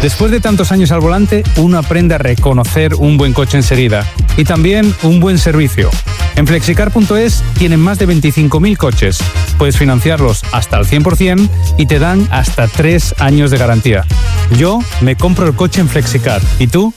Después de tantos años al volante, uno aprende a reconocer un buen coche enseguida y también un buen servicio. En Flexicar.es tienen más de 25.000 coches. Puedes financiarlos hasta el 100% y te dan hasta 3 años de garantía. Yo me compro el coche en Flexicar. ¿Y tú?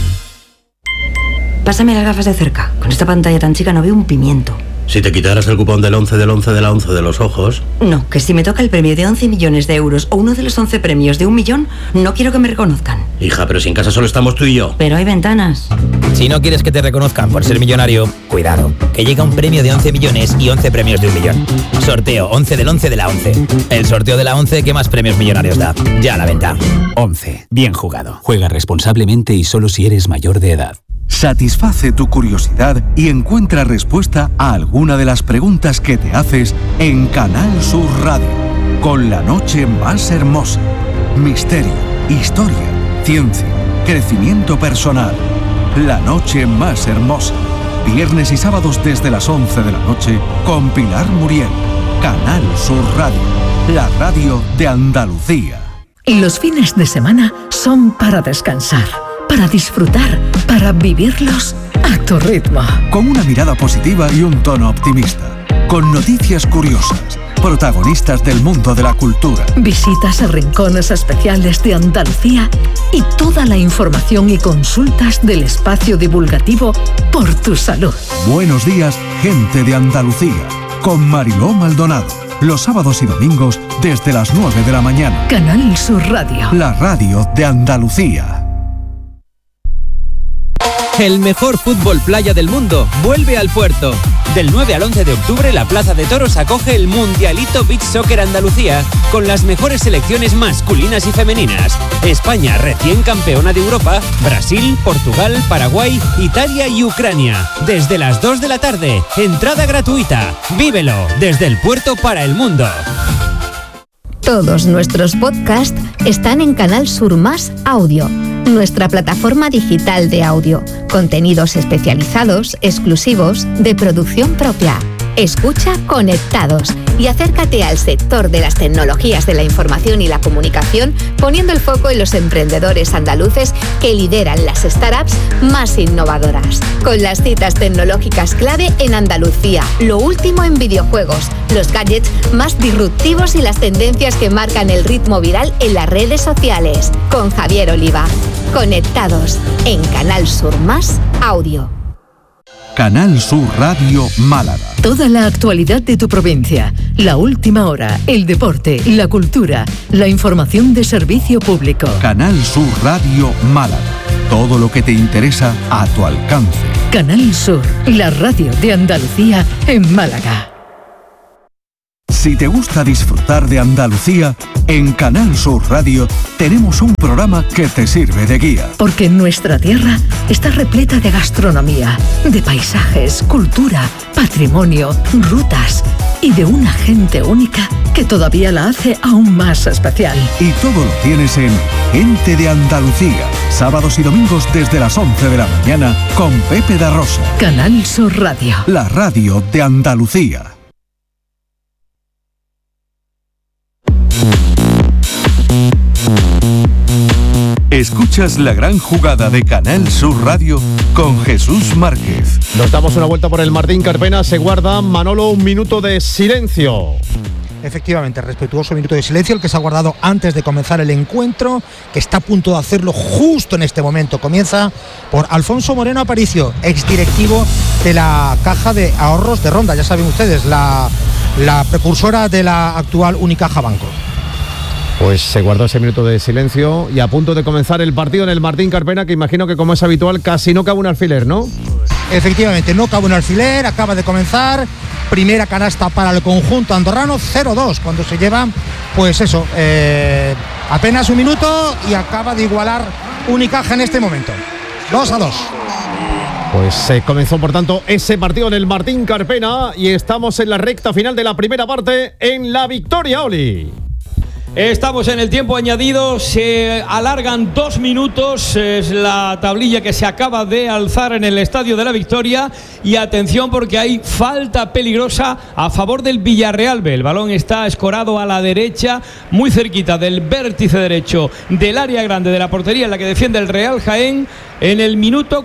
Pásame las gafas de cerca. Con esta pantalla tan chica no veo un pimiento. Si te quitaras el cupón del 11 del 11 de la 11 de los ojos... No, que si me toca el premio de 11 millones de euros o uno de los 11 premios de 1 millón, no quiero que me reconozcan. Hija, pero si en casa solo estamos tú y yo. Pero hay ventanas. Si no quieres que te reconozcan por ser millonario, cuidado, que llega un premio de 11 millones y 11 premios de 1 millón. Sorteo 11 del 11 de la 11. El sorteo de la 11 que más premios millonarios da. Ya a la venta. 11. Bien jugado. Juega responsablemente y solo si eres mayor de edad. Satisface tu curiosidad y encuentra respuesta a alguna de las preguntas que te haces en Canal Sur Radio. Con la noche más hermosa. Misterio, historia, ciencia, crecimiento personal. La noche más hermosa. Viernes y sábados desde las 11 de la noche con Pilar Muriel. Canal Sur Radio. La radio de Andalucía. Los fines de semana son para descansar, para disfrutar, para vivirlos a tu ritmo. Con una mirada positiva y un tono optimista. Con noticias curiosas, protagonistas del mundo de la cultura. Visitas a rincones especiales de Andalucía y toda la información y consultas del espacio divulgativo Por tu Salud. Buenos días, gente de Andalucía. Con Mariló Maldonado. Los sábados y domingos desde las 9 de la mañana. Canal Sur Radio. La radio de Andalucía. El mejor fútbol playa del mundo vuelve al puerto. Del 9 al 11 de octubre, la Plaza de Toros acoge el Mundialito Beach Soccer Andalucía con las mejores selecciones masculinas y femeninas. España, recién campeona de Europa, Brasil, Portugal, Paraguay, Italia y Ucrania. Desde las 2 de la tarde, entrada gratuita. Vívelo desde el puerto para el mundo. Todos nuestros podcasts están en Canal Sur Más Audio, nuestra plataforma digital de audio. Contenidos especializados, exclusivos, de producción propia. Escucha Conectados y acércate al sector de las tecnologías de la información y la comunicación, poniendo el foco en los emprendedores andaluces que lideran las startups más innovadoras. Con las citas tecnológicas clave en Andalucía, lo último en videojuegos, los gadgets más disruptivos y las tendencias que marcan el ritmo viral en las redes sociales. Con Javier Oliva. Conectados en Canal Sur Más Audio. Canal Sur Radio Málaga. Toda la actualidad de tu provincia, la última hora, el deporte, la cultura, la información de servicio público. Canal Sur Radio Málaga. Todo lo que te interesa a tu alcance. Canal Sur, la radio de Andalucía en Málaga. Si te gusta disfrutar de Andalucía, en Canal Sur Radio tenemos un programa que te sirve de guía. Porque nuestra tierra está repleta de gastronomía, de paisajes, cultura, patrimonio, rutas y de una gente única que todavía la hace aún más especial. Y todo lo tienes en Gente de Andalucía, sábados y domingos desde las 11 de la mañana con Pepe da Rosa. Canal Sur Radio. La radio de Andalucía. Escuchas la gran jugada de Canal Sur Radio con Jesús Márquez. Nos damos una vuelta por el Martín Carpena. Se guarda, Manolo, un minuto de silencio. Efectivamente, respetuoso minuto de silencio, el que se ha guardado antes de comenzar el encuentro, que está a punto de hacerlo justo en este momento. Comienza por Alfonso Moreno Aparicio, exdirectivo de la Caja de Ahorros de Ronda. Ya saben ustedes, la precursora de la actual Unicaja Banco. Pues se guardó ese minuto de silencio y a punto de comenzar el partido en el Martín Carpena, que imagino que, como es habitual, casi no cabe un alfiler, ¿no? Efectivamente, no cabe un alfiler, acaba de comenzar. Primera canasta para el conjunto andorrano, 0-2, cuando se lleva, pues eso, apenas un minuto y acaba de igualar Unicaja en este momento. 2-2. Pues se comenzó, por tanto, ese partido en el Martín Carpena y estamos en la recta final de la primera parte en La Victoria, Oli. Estamos en el tiempo añadido, se alargan 2 minutos, es la tablilla que se acaba de alzar en el Estadio de la Victoria y atención porque hay falta peligrosa a favor del Villarreal B. El balón está escorado a la derecha, muy cerquita del vértice derecho del área grande de la portería en la que defiende el Real Jaén. En el minuto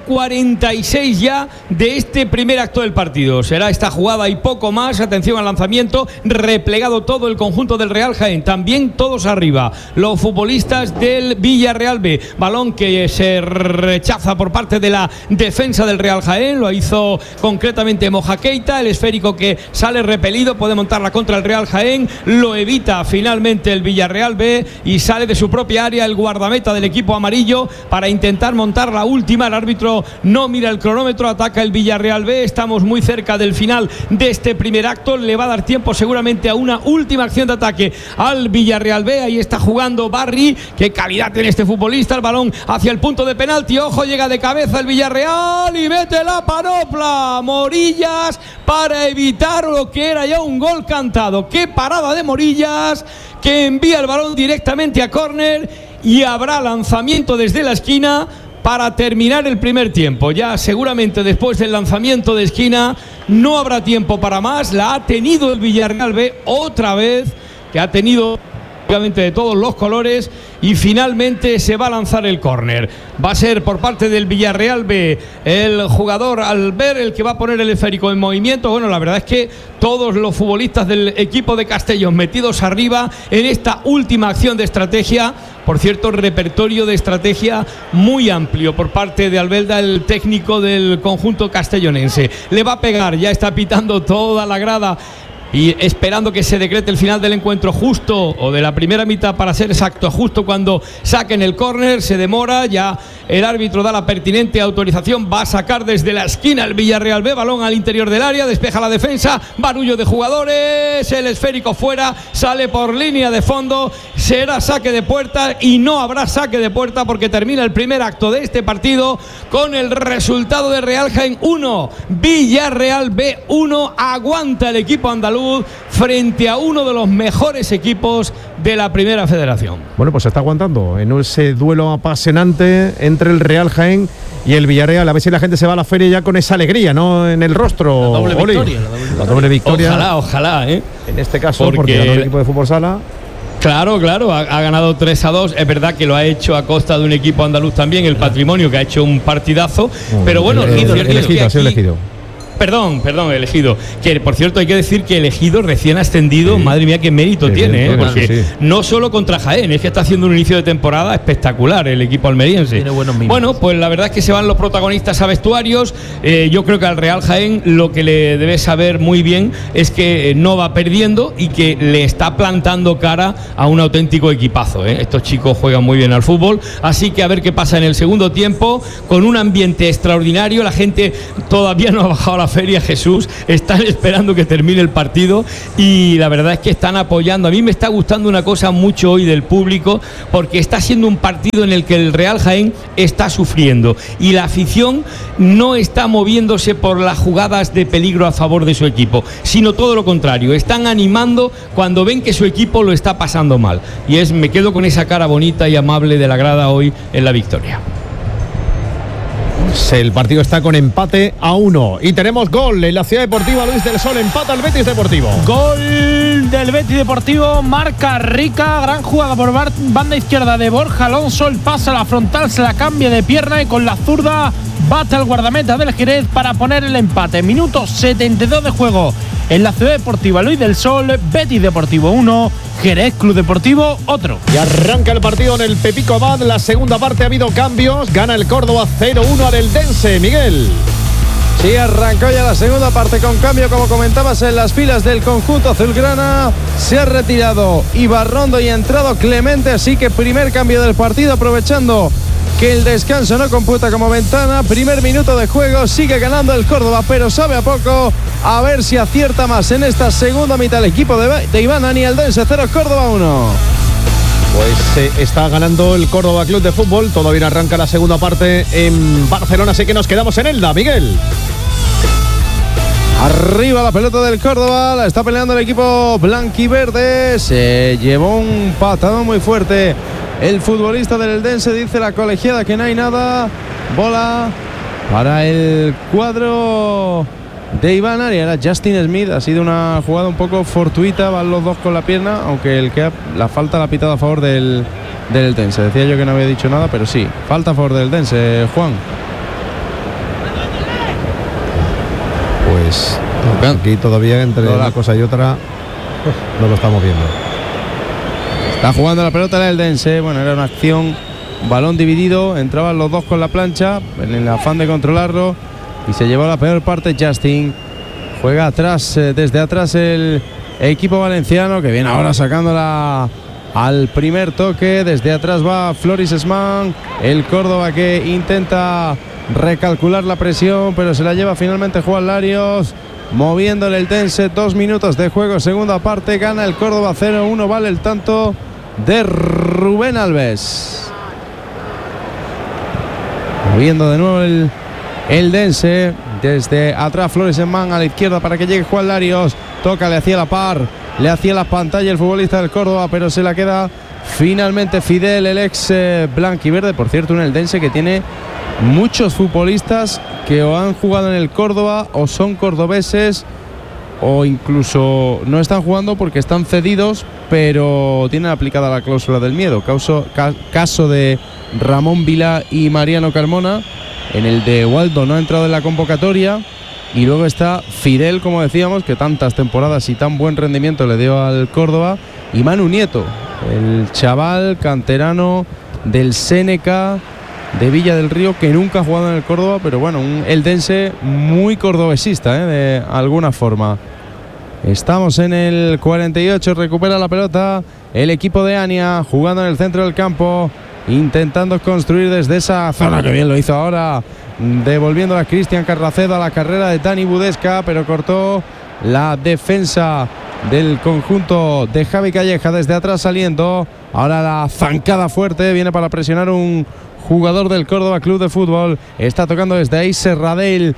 46 ya de este primer acto del partido. Será esta jugada y poco más. Atención al lanzamiento. Replegado todo el conjunto del Real Jaén. También todos arriba. Los futbolistas del Villarreal B. Balón que se rechaza por parte de la defensa del Real Jaén. Lo hizo concretamente Moja Keita. El esférico que sale repelido. Puede montarla contra el Real Jaén. Lo evita finalmente el Villarreal B. Y sale de su propia área el guardameta del equipo amarillo para intentar montar la última. El árbitro no mira el cronómetro, ataca el Villarreal B. Estamos muy cerca del final de este primer acto. Le va a dar tiempo seguramente a una última acción de ataque al Villarreal B. Ahí está jugando Barry. Qué calidad tiene este futbolista. El balón hacia el punto de penalti. Ojo, llega de cabeza el Villarreal y mete la panopla. Morillas para evitar lo que era ya un gol cantado. Qué parada de Morillas, que envía el balón directamente a córner y habrá lanzamiento desde la esquina para terminar el primer tiempo. Ya seguramente después del lanzamiento de esquina no habrá tiempo para más. La ha tenido el Villarreal B otra vez, que ha tenido de todos los colores, y finalmente se va a lanzar el córner. Va a ser por parte del Villarreal B el jugador Albert el que va a poner el esférico en movimiento. Bueno, la verdad es que todos los futbolistas del equipo de Castellón metidos arriba en esta última acción de estrategia. Por cierto, repertorio de estrategia muy amplio por parte de Albelda, el técnico del conjunto castellonense. Le va a pegar, ya está pitando toda la grada y esperando que se decrete el final del encuentro justo, o de la primera mitad para ser exacto, justo cuando saquen el córner. Se demora, ya el árbitro da la pertinente autorización, va a sacar desde la esquina el Villarreal B, balón al interior del área, despeja la defensa, barullo de jugadores, el esférico fuera, sale por línea de fondo, será saque de puerta y no habrá saque de puerta porque termina el primer acto de este partido con el resultado de Real Jaén 1, Villarreal B 1. Aguanta el equipo andaluz frente a uno de los mejores equipos de la Primera Federación. Bueno, pues se está aguantando en ese duelo apasionante entre el Real Jaén y el Villarreal. A ver si la gente se va a la feria ya con esa alegría, ¿no? En el rostro. La doble victoria. Ojalá, ¿eh? En este caso, porque ganó el equipo de fútbol sala. Claro, ha ganado 3-2. Es verdad que lo ha hecho a costa de un equipo andaluz también, el Patrimonio, que ha hecho un partidazo. Pero bueno, elegido. Perdón, elegido. Que por cierto hay que decir que elegido recién ascendido, madre mía, qué mérito tiene, porque no solo contra Jaén, es que está haciendo un inicio de temporada espectacular el equipo almeriense. Tiene buenos minutos. Bueno, pues la verdad es que se van los protagonistas a vestuarios. Yo creo que al Real Jaén lo que le debe saber muy bien es que no va perdiendo y que le está plantando cara a un auténtico equipazo. Estos chicos juegan muy bien al fútbol, así que a ver qué pasa en el segundo tiempo, con un ambiente extraordinario. La gente todavía no ha bajado la feria, Jesús, están esperando que termine el partido y la verdad es que están apoyando. A mí me está gustando una cosa mucho hoy del público, porque está siendo un partido en el que el Real Jaén está sufriendo y la afición no está moviéndose por las jugadas de peligro a favor de su equipo, sino todo lo contrario, están animando cuando ven que su equipo lo está pasando mal, y me quedo con esa cara bonita y amable de la grada hoy en la victoria. El partido está con empate a 1 y tenemos gol en la Ciudad Deportiva. Luis del Sol empata al Betis Deportivo. Gol del Betis Deportivo, marca Rica, gran jugada por banda izquierda de Borja Alonso, el pase a la frontal, se la cambia de pierna y con la zurda bate al guardameta del Jerez para poner el empate. Minuto 72 de juego en la Ciudad Deportiva Luis del Sol. Betis Deportivo 1, Jerez Club Deportivo otro. Y arranca el partido en el Pepico Abad. La segunda parte ha habido cambios. Gana el Córdoba 0-1 al Eldense. Miguel. Sí, arrancó ya la segunda parte con cambio, como comentabas, en las filas del conjunto azulgrana. Se ha retirado Ibarrondo y ha entrado Clemente, así que primer cambio del partido, aprovechando que el descanso no computa como ventana. Primer minuto de juego, sigue ganando el Córdoba, pero sabe a poco. A ver si acierta más en esta segunda mitad el equipo de Iván Anieldense. 0, Córdoba 1. Pues está ganando el Córdoba Club de Fútbol. Todavía arranca la segunda parte en Barcelona, así que nos quedamos en Elda, Miguel. Arriba la pelota del Córdoba, la está peleando el equipo blanquiverde. Se llevó un patadón muy fuerte el futbolista del Eldense, dice la colegiada que no hay nada. Bola para el cuadro de Iván Arias. Era Justin Smith. Ha sido una jugada un poco fortuita, van los dos con la pierna, aunque la falta la ha pitado a favor del Eldense. Decía yo que no había dicho nada, pero sí, falta a favor del Eldense, Juan. Pues aquí todavía entre una cosa y otra no lo estamos viendo. Está jugando la pelota el Eldense. Bueno, era una acción, balón dividido, entraban los dos con la plancha en el afán de controlarlo y se llevó la peor parte Justin. Juega atrás, desde atrás el equipo valenciano, que viene ahora sacándola al primer toque. Desde atrás va Floris Esman, el Córdoba, que intenta recalcular la presión, pero se la lleva finalmente Juan Larios, moviéndole el Eldense. 2 minutos de juego, segunda parte, gana el Córdoba 0-1, vale el tanto de Rubén Alves. Moviendo de nuevo el Eldense, desde atrás Floris Esman a la izquierda para que llegue Juan Larios, toca, le hacía la par, le hacía la pantalla el futbolista del Córdoba, pero se la queda finalmente Fidel, el ex blanquiverde. Por cierto, un Eldense que tiene muchos futbolistas que o han jugado en el Córdoba o son cordobeses, o incluso no están jugando porque están cedidos, pero tienen aplicada la cláusula del miedo. Caso de Ramón Vila y Mariano Carmona. En el de Waldo no ha entrado en la convocatoria. Y luego está Fidel, como decíamos, que tantas temporadas y tan buen rendimiento le dio al Córdoba. Y Manu Nieto, el chaval canterano del Seneca de Villa del Río, que nunca ha jugado en el Córdoba, pero bueno, un eldense muy cordobesista, de alguna forma. Estamos en el 48, recupera la pelota el equipo de Ania, jugando en el centro del campo, intentando construir desde esa zona, que bien lo hizo ahora, devolviendo a Cristian Carracedo a la carrera de Dani Budesca, pero cortó la defensa del conjunto de Javi Calleja desde atrás saliendo. Ahora la zancada fuerte viene para presionar un jugador del Córdoba Club de Fútbol. Está tocando desde ahí Serradell.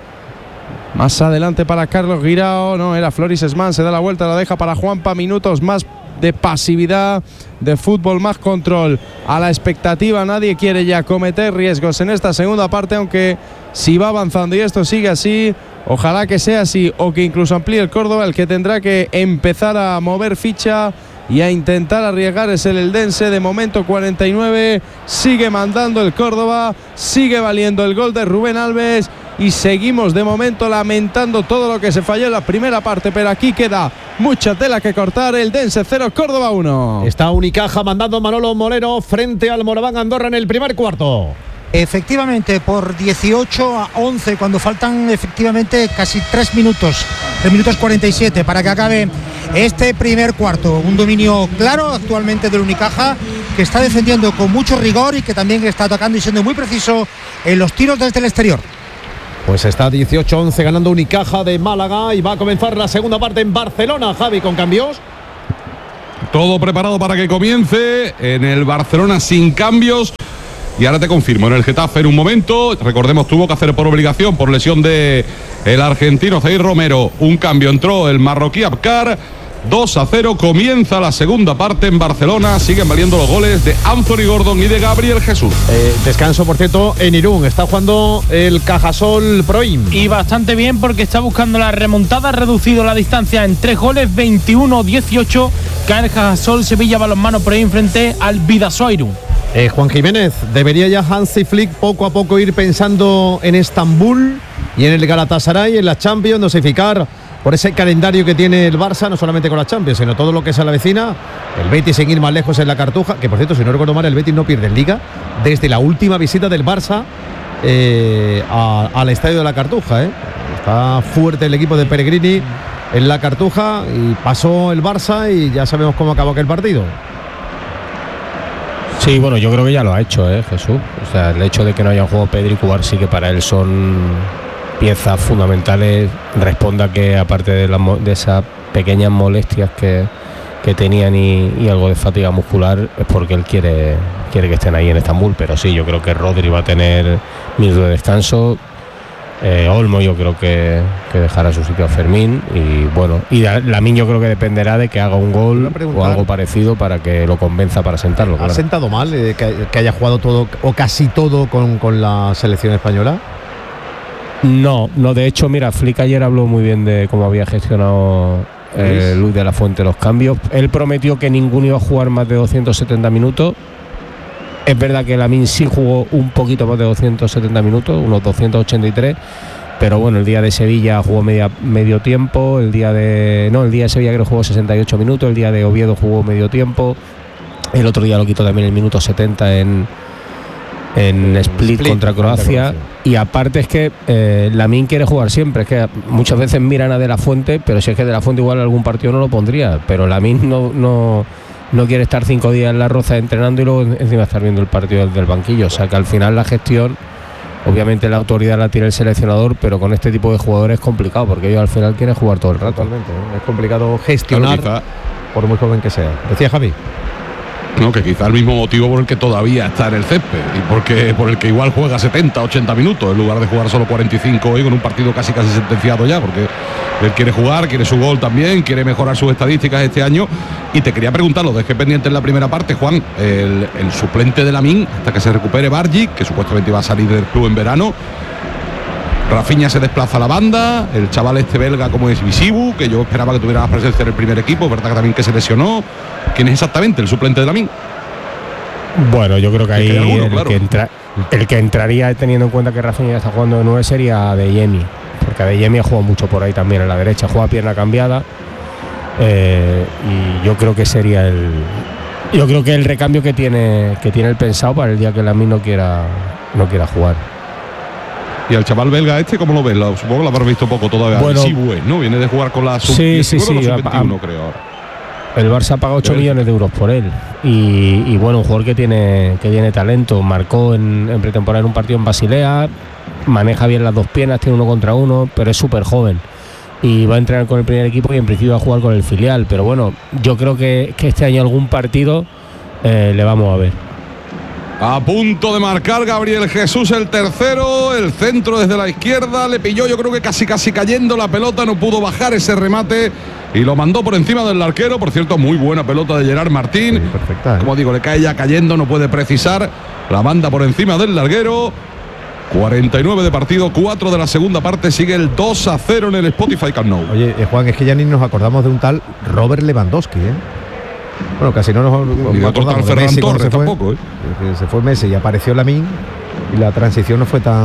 Más adelante para Carlos Guirao. No, era Floris Esman. Se da la vuelta, la deja para Juanpa. Minutos más de pasividad, de fútbol, más control. A la expectativa, nadie quiere ya cometer riesgos en esta segunda parte, aunque si va avanzando y esto sigue así, ojalá que sea así, o que incluso amplíe el Córdoba. El que tendrá que empezar a mover ficha y a intentar arriesgar es el eldense. De momento 49, sigue mandando el Córdoba, sigue valiendo el gol de Rubén Alves y seguimos de momento lamentando todo lo que se falló en la primera parte, pero aquí queda mucha tela que cortar. Eldense 0, Córdoba 1. Está Unicaja mandando Manolo Moreno frente al Moraván Andorra en el primer cuarto. Efectivamente, por 18-11, cuando faltan efectivamente casi 3 minutos 47 para que acabe este primer cuarto. Un dominio claro actualmente del Unicaja, que está defendiendo con mucho rigor y que también está atacando y siendo muy preciso en los tiros desde el exterior. Pues está 18-11 ganando Unicaja de Málaga y va a comenzar la segunda parte en Barcelona. Javi, con cambios. Todo preparado para que comience en el Barcelona sin cambios. Y ahora te confirmo, en el Getafe en un momento, recordemos, tuvo que hacer por obligación, por lesión de el argentino Zaire Romero, un cambio, entró el marroquí Abkar. 2-0, comienza la segunda parte en Barcelona. Siguen valiendo los goles de Anthony Gordon y de Gabriel Jesús. Descanso, por cierto, en Irún. Está jugando el Cajasol Proim. Y bastante bien, porque está buscando la remontada. Ha reducido la distancia en 3 goles, 21-18. Cae el Cajasol Sevilla Balonmano Proim frente al Vidasoa Irún. Juan Jiménez, ¿debería ya Hansi Flick poco a poco ir pensando en Estambul y en el Galatasaray, en la Champions, dosificar por ese calendario que tiene el Barça, no solamente con la Champions, sino todo lo que se la vecina? El Betis sin ir más lejos en la Cartuja, que por cierto, si no recuerdo mal, el Betis no pierde en Liga desde la última visita del Barça al estadio de la Cartuja. Está fuerte el equipo de Pellegrini en la Cartuja y pasó el Barça y ya sabemos cómo acabó aquel partido. Sí, bueno, yo creo que ya lo ha hecho, Jesús. O sea, el hecho de que no hayan jugado Pedri y Cubar sí que para él son piezas fundamentales. Responda que aparte de esas pequeñas molestias que tenían y algo de fatiga muscular, es porque él quiere que estén ahí en Estambul. Pero sí, yo creo que Rodri va a tener minutos de descanso. Olmo yo creo que dejará su sitio a Fermín y bueno, y Lamine yo creo que dependerá de que haga un gol o algo parecido para que lo convenza para sentarlo. ¿Ha sentado mal que haya jugado todo o casi todo con la selección española? No, de hecho, mira, Flick ayer habló muy bien de cómo había gestionado Luis de la Fuente los cambios. Él prometió que ninguno iba a jugar más de 270 minutos. Es verdad que Lamine sí jugó un poquito más de 270 minutos, unos 283, pero bueno, el día de Sevilla jugó medio tiempo, el día de Sevilla creo que jugó 68 minutos, el día de Oviedo jugó medio tiempo, el otro día lo quitó también el minuto 70 en Split contra Croacia. Y aparte es que Lamine quiere jugar siempre, es que muchas veces miran a De la Fuente, pero si es que De la Fuente igual algún partido no lo pondría, pero Lamine no quiere estar 5 días en La Roza entrenando y luego encima estar viendo el partido del banquillo. O sea que al final la gestión, obviamente la autoridad la tiene el seleccionador, pero con este tipo de jugadores es complicado porque ellos al final quieren jugar todo el rato. Totalmente, ¿eh? Es complicado gestionar, claro, por muy joven que sea. Decía Javi. No, que quizá el mismo motivo por el que todavía está en el césped y por el que igual juega 70, 80 minutos en lugar de jugar solo 45 hoy con un partido casi sentenciado ya, porque él quiere jugar, quiere su gol también, quiere mejorar sus estadísticas este año. Y te quería preguntar, lo dejé pendiente en la primera parte, Juan, el suplente de Lamine hasta que se recupere Bargi, que supuestamente va a salir del club en verano. Rafinha se desplaza a la banda, el chaval este belga como es Visibu, que yo esperaba que tuviera más presencia en el primer equipo, verdad que también que se lesionó. ¿Quién es exactamente el suplente de Lamine? Bueno, yo creo que ahí el que entraría, teniendo en cuenta que Rafinha está jugando de 9, sería Adeyemi, porque Adeyemi ha jugado mucho por ahí también en la derecha, juega pierna cambiada, y yo creo que sería el recambio que tiene el pensado para el día que Lamine no quiera jugar. Y al chaval belga este, ¿cómo lo ves? Supongo que lo habrás visto poco todavía. Bueno, ¿no? Viene de jugar con la sub-21, creo ahora. El Barça paga 8 millones de euros por él. Y bueno, un jugador que tiene talento. Marcó en pretemporada en un partido en Basilea. Maneja bien las dos piernas, tiene 1 contra 1, pero es súper joven. Y va a entrenar con el primer equipo y en principio va a jugar con el filial. Pero bueno, yo creo que este año algún partido le vamos a ver. A punto de marcar Gabriel Jesús el tercero, el centro desde la izquierda, le pilló yo creo que casi cayendo la pelota, no pudo bajar ese remate y lo mandó por encima del arquero. Por cierto, muy buena pelota de Gerard Martín, sí, perfecta, como digo, le cae ya cayendo, no puede precisar, la manda por encima del larguero. 49 de partido, 4 de la segunda parte, sigue el 2-0 en el Spotify Camp Nou. Oye, Juan, es que ya ni nos acordamos de un tal Robert Lewandowski, Bueno, casi no nos acordamos de Messi Torres tampoco, Se fue Messi y apareció Lamine y la transición no fue tan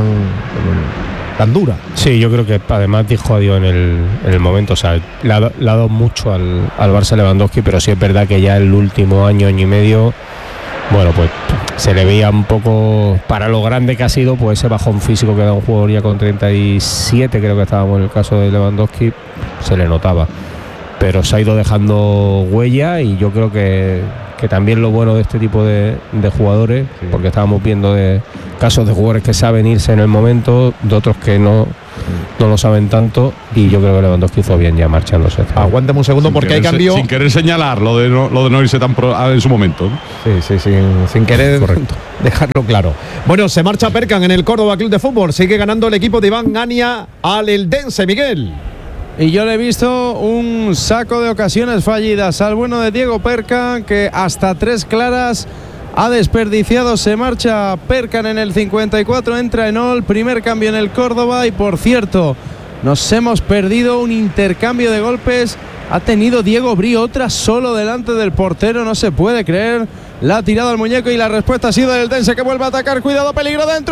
dura. Sí, yo creo que además dijo adiós en el momento. O sea, le ha dado mucho al Barça Lewandowski, pero sí es verdad que ya el último año y medio, bueno, pues se le veía un poco, para lo grande que ha sido, pues ese bajón físico que da un jugador ya con 37, creo que estábamos en el caso de Lewandowski, se le notaba. Pero se ha ido dejando huella y yo creo que también lo bueno de este tipo de jugadores, sí, porque estábamos viendo de casos de jugadores que saben irse en el momento, de otros que no lo saben tanto, y yo creo que Lewandowski hizo bien ya marchándose. Aguántame un segundo porque hay cambio. Sin querer señalar lo de no irse tan en su momento. Sí, sin querer dejarlo claro. Bueno, se marcha Perkan en el Córdoba Club de Fútbol, sigue ganando el equipo de Iván Ania al Eldense, Miguel. Y yo le he visto un saco de ocasiones fallidas al bueno de Diego Perkan, que hasta 3 claras ha desperdiciado. Se marcha Perkan en el 54, entra Enol, primer cambio en el Córdoba. Y por cierto, nos hemos perdido un intercambio de golpes. Ha tenido Diego Brío otra solo delante del portero, no se puede creer. La ha tirado al muñeco y la respuesta ha sido del Eldense, que vuelve a atacar. Cuidado, peligro dentro,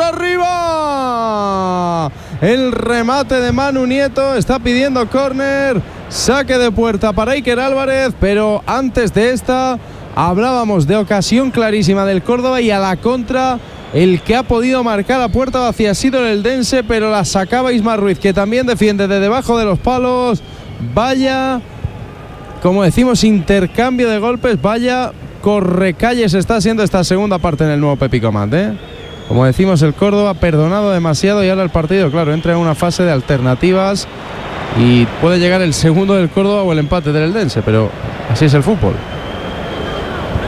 arriba. El remate de Manu Nieto, está pidiendo córner, saque de puerta para Iker Álvarez, pero antes de esta hablábamos de ocasión clarísima del Córdoba y a la contra el que ha podido marcar a puerta vacía ha sido el Eldense, pero la sacaba Isma Ruiz, que también defiende de debajo de los palos. Vaya, como decimos, intercambio de golpes, vaya correcalles está siendo esta segunda parte en el nuevo Pepicomat, Como decimos, el Córdoba ha perdonado demasiado y ahora el partido, claro, entra en una fase de alternativas y puede llegar el segundo del Córdoba o el empate del Eldense, pero así es el fútbol.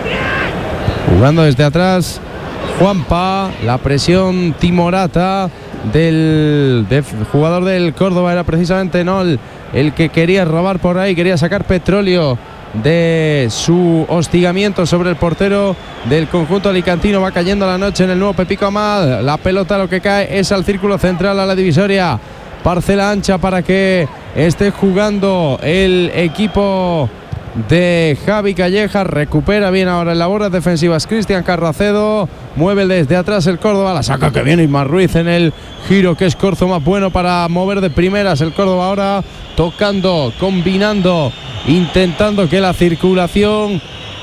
Jugando desde atrás Juanpa, la presión timorata del jugador del Córdoba. Era precisamente Nol el que quería robar por ahí, quería sacar petróleo de su hostigamiento sobre el portero del conjunto alicantino. Va cayendo la noche en el nuevo Pepico Amat. La pelota lo que cae es al círculo central, a la divisoria. Parcela ancha para que esté jugando el equipo de Javi Calleja. Recupera bien ahora en labores defensivas Cristian Carracedo. Mueve desde atrás el Córdoba. La saca que viene Ismar Ruiz en el giro, que es corto, más bueno para mover de primeras el Córdoba ahora, tocando, combinando, intentando que la circulación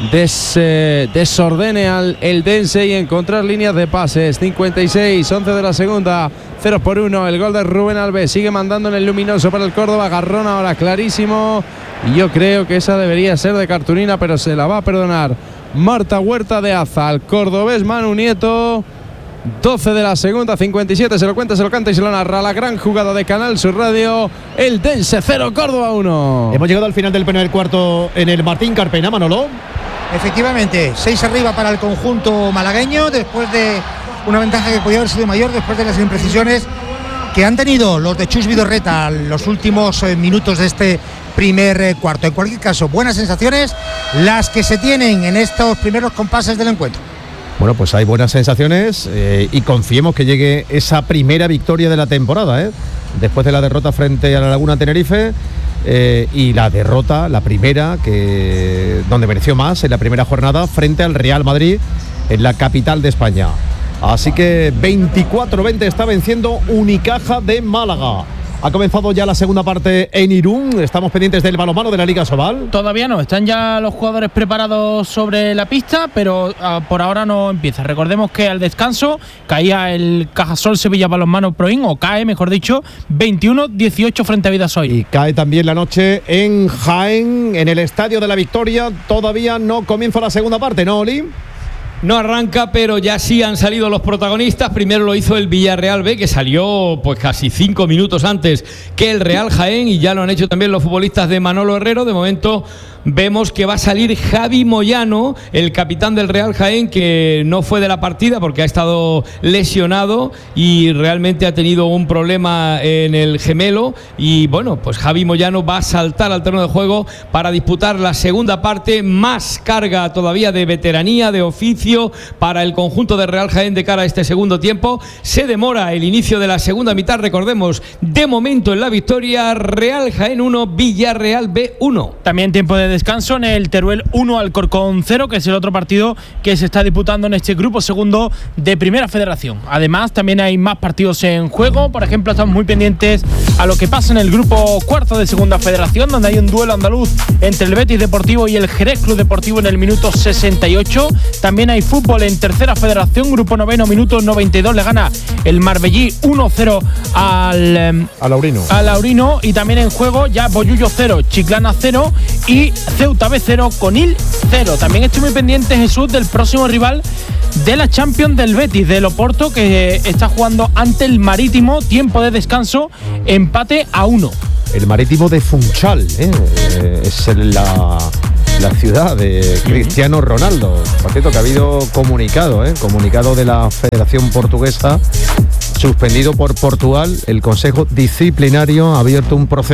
desordene al Eldense y encontrar líneas de pases. 56, 11 de la segunda, 0-1. El gol de Rubén Alves sigue mandando en el luminoso para el Córdoba. Agarrón ahora clarísimo, y yo creo que esa debería ser de cartulina, pero se la va a perdonar Marta Huerta de Aza al cordobés Manu Nieto. 12 de la segunda, 57, se lo cuenta, se lo canta y se lo narra la gran jugada de Canal Sur Radio. Eldense 0, Córdoba 1. Hemos llegado al final del primer cuarto en el Martín Carpena, Manolo. Efectivamente, 6 arriba para el conjunto malagueño, después de una ventaja que podía haber sido mayor, después de las imprecisiones que han tenido los de Chus Vidorreta los últimos minutos de este primer cuarto. En cualquier caso, buenas sensaciones las que se tienen en estos primeros compases del encuentro. Bueno, pues hay buenas sensaciones y confiemos que llegue esa primera victoria de la temporada, después de la derrota frente a la Laguna Tenerife y la derrota, la primera, donde mereció más en la primera jornada frente al Real Madrid en la capital de España. Así que 24-20 está venciendo Unicaja de Málaga. Ha comenzado ya la segunda parte en Irún. Estamos pendientes del balonmano de la Liga Sobal. Todavía no, están ya los jugadores preparados sobre la pista, pero por ahora no empieza. Recordemos que al descanso caía el Cajasol Sevilla Balonmano Proin, o cae, mejor dicho, 21-18 frente a Vidasoy. Y cae también la noche en Jaén, en el Estadio de la Victoria. Todavía no comienza la segunda parte, ¿no, Oli? No arranca, pero ya sí han salido los protagonistas. Primero lo hizo el Villarreal B, que salió pues casi 5 minutos antes que el Real Jaén, y ya lo han hecho también los futbolistas de Manolo Herrero. De momento vemos que va a salir Javi Moyano, el capitán del Real Jaén, que no fue de la partida porque ha estado lesionado y realmente ha tenido un problema en el gemelo. Y bueno, pues Javi Moyano va a saltar al terreno de juego para disputar la segunda parte. Más carga todavía de veteranía, de oficio para el conjunto de Real Jaén de cara a este segundo tiempo. Se demora el inicio de la segunda mitad, recordemos, de momento en la victoria, Real Jaén 1, Villarreal B 1. También tiempo de descanso en el Teruel 1, Alcorcón 0, que es el otro partido que se está disputando en este grupo segundo de Primera Federación. Además, también hay más partidos en juego. Por ejemplo, estamos muy pendientes a lo que pasa en el grupo cuarto de Segunda Federación, donde hay un duelo andaluz entre el Betis Deportivo y el Jerez Club Deportivo en el minuto 68. También hay fútbol en Tercera Federación, grupo noveno, minuto 92, le gana el Marbellí 1-0 al Laurino. Y también en juego ya Bollullo 0, Chiclana 0 y Ceuta B 0, Conil 0. También estoy muy pendiente, Jesús, del próximo rival de la Champions del Betis, del Oporto, que está jugando ante el Marítimo. Tiempo de descanso, empate a 1. El Marítimo de Funchal, es la ciudad de Cristiano Ronaldo. Por cierto, que ha habido comunicado de la Federación Portuguesa, suspendido por Portugal. El Consejo Disciplinario ha abierto un procedimiento